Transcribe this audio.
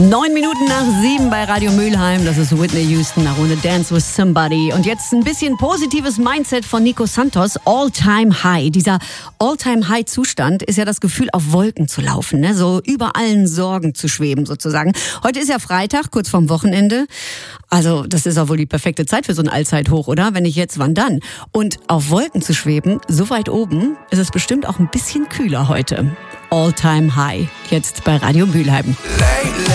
9:07 bei Radio Mülheim. Das ist Whitney Houston, I Wanna Dance With Somebody. Und jetzt ein bisschen positives Mindset von Nico Santos. All-Time High. Dieser All-Time-High-Zustand ist ja das Gefühl, auf Wolken zu laufen, ne? So über allen Sorgen zu schweben sozusagen. Heute ist ja Freitag, kurz vorm Wochenende. Also das ist auch wohl die perfekte Zeit für so ein Allzeithoch, oder? Wenn nicht jetzt, wann dann? Und auf Wolken zu schweben, so weit oben, ist es bestimmt auch ein bisschen kühler heute. All-Time High. Jetzt bei Radio Mülheim.